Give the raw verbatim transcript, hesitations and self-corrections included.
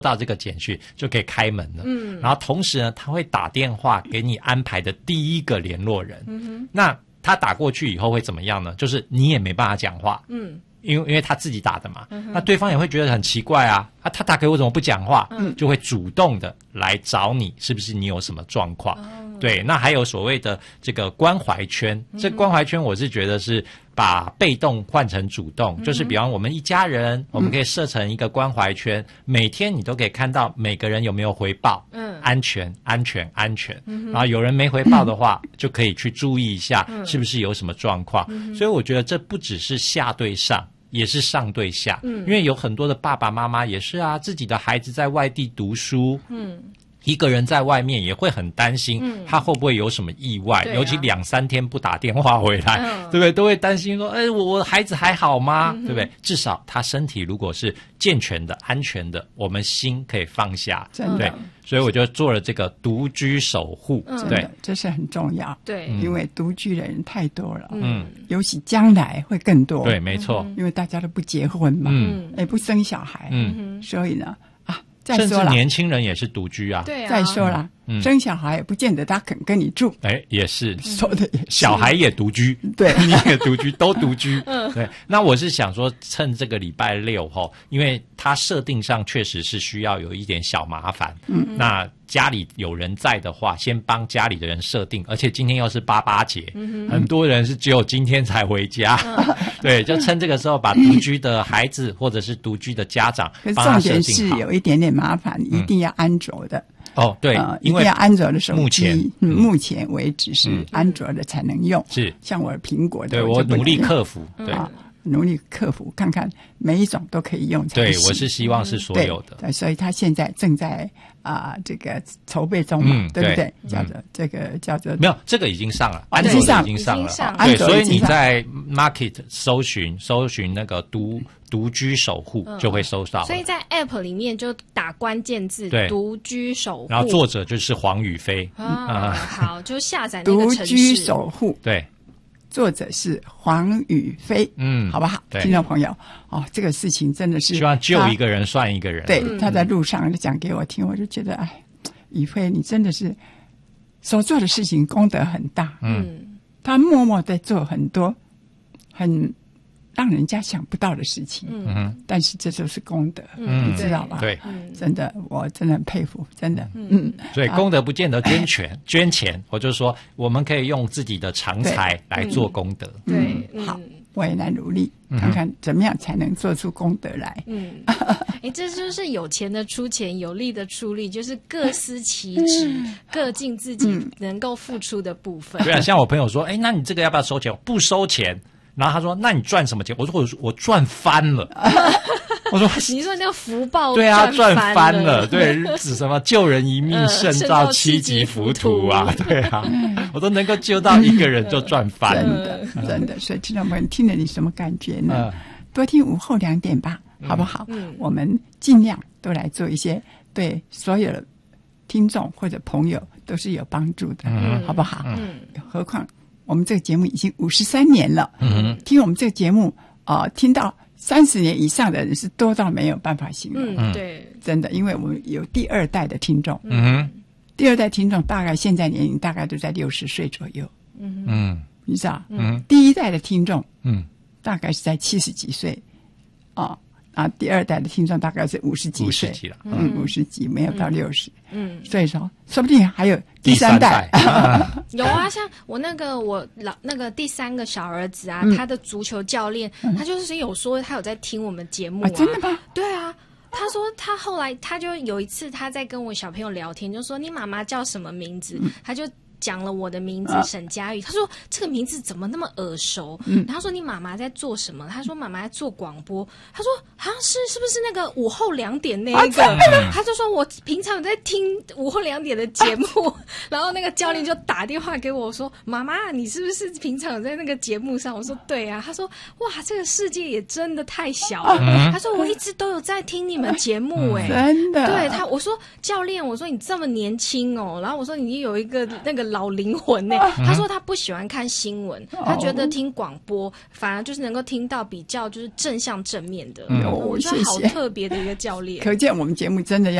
到这个简讯就可以开门了。嗯，然后同时呢，他会打电话给你安排的第一个联络人。嗯哼，那他打过去以后会怎么样呢？就是你也没办法讲话。嗯。因为因为他自己打的嘛，嗯、那对方也会觉得很奇怪啊，啊他打给我怎么不讲话？嗯，就会主动的来找你，是不是你有什么状况？哦、对，那还有所谓的这个关怀圈，嗯、这关怀圈我是觉得是把被动换成主动，嗯、就是比方我们一家人，嗯、我们可以设成一个关怀圈，每天你都可以看到每个人有没有回报，嗯，安全安全安全，嗯、然后有人没回报的话，嗯、就可以去注意一下是不是有什么状况。嗯、所以我觉得这不只是下对上。也是上对下，嗯，因为有很多的爸爸妈妈也是啊，自己的孩子在外地读书，嗯，一个人在外面也会很担心，嗯，他会不会有什么意外？啊、尤其两三天不打电话回来，嗯、对不对？都会担心说，哎，我我孩子还好吗？嗯、对不对？至少他身体如果是健全的、安全的，我们心可以放下，对。所以我就做了这个独居守护， 嗯、 对， 这是很重要。 对， 因为独居的人太多了，嗯，尤其将来会更多。 对，没错， 因为大家都不结婚嘛，嗯，也不生小孩，嗯，所以呢，啊，再说了， 甚至年轻人也是独居啊， 对啊， 再说了。嗯、生小孩也不见得他肯跟你住， 哎，也是说的也是， 小孩也独居， 对， 你也独居，都独居，嗯，对。那我是想说，趁这个礼拜六吼，因为它设定上确实是需要有一点小麻烦，嗯，那家里有人在的话，先帮家里的人设定，而且今天又是八八节，嗯、很多人是只有今天才回家，嗯、对，就趁这个时候把独居的孩子或者是独居的家长帮他设定好。 可是重点是有一点点麻烦，一定要安卓的。 哦，对， 呃、 因为一定要安卓的手机， 目前、 嗯、目前为止是安卓的才能用。 是、嗯， 像我苹果的， 对我努力克服，对、 啊，努力克服，看看每一种都可以用才行。 对，我是希望是所有的。 对，对所以他现在正在啊、呃、这个筹备中嘛，嗯、对不对？叫做、嗯、这个叫做没有，这个已经上了，安卓已经上了， 上对，所以你在 Market 搜寻搜寻那个独。独居守护就会搜到、嗯， 所以在 App 里面就打关键字“独居守护”， 然后作者就是黄宇飞啊、嗯。好，就下载那个程式。 独居守护， 对， 作者是黄宇飞，嗯，好不好？听众朋友，哦，这个事情真的是希望救一个人算一个人。 对，嗯、他在路上就讲给我听，我就觉得，哎，宇飞，你真的是所做的事情功德很大，嗯，他默默在做很多很。让人家想不到的事情，嗯，但是这就是功德，嗯，你知道吧？ 对， 真的，我真的很佩服，真的，嗯。 所以功德不见得捐钱，捐钱，我就说我们可以用自己的长才来做功德。 对，好，我也来努力，看看怎么样才能做出功德来。嗯， 哎，这就是有钱的出钱，有力的出力，就是各司其职，各尽自己能够付出的部分。 对啊，像我朋友说，哎，那你这个要不要收钱？不收钱。然后他说：“那你赚什么钱？”我说：“我我赚翻了。”我说：“ 你说那个福报对啊，赚翻了，对，指什么救人一命胜造七级浮屠啊，对啊，我都能够救到一个人就赚翻了， 真的真的。所以听众朋友听了你什么感觉呢？多听午后两点吧，好不好？我们尽量都来做一些对所有的听众或者朋友都是有帮助的，好不好？何况。我们这个节目已经五十三年了，嗯，听我们这个节目啊、呃，听到三十年以上的人是多到没有办法形容， 嗯，对， 真的，因为我们有第二代的听众，嗯，第二代听众大概现在年龄大概都在六十岁左右，嗯嗯，你知道，嗯，第一代的听众，嗯，大概是在七十几岁，啊、哦。啊，第二代的听众大概是五十几岁， 五十几了， 嗯，五十几没有到六十，嗯，所以说，说不定还有第三代。 第三代啊有啊，像我那个我老那个第三个小儿子啊，嗯、他的足球教练，嗯、他就是有说他有在听我们节目啊， 啊真的吗？ 对啊。他说他后来他就有一次他在跟我小朋友聊天，就说你妈妈叫什么名字，嗯、他就。讲了我的名字沈佳玉，他说这个名字怎么那么耳熟？嗯，然后他说你妈妈在做什么？他说妈妈在做广播。他说好像是是不是那个午后两点那一个？啊、他就说我平常有在听午后两点的节目，然后那个教练就打电话给我说妈妈，你是不是平常有在那个节目上？我说对啊。他说哇，这个世界也真的太小了。嗯、他说我一直都有在听你们节目、欸，哎、 嗯，真的。 对他，我说教练，我说你这么年轻哦，然后我说你有一个那个。 老灵魂呢、欸。他说他不喜欢看新闻，他觉得听广播反而就是能够听到比较就是正向正面的。 嗯、 我觉得好特别的一个教练。 可见我们节目真的要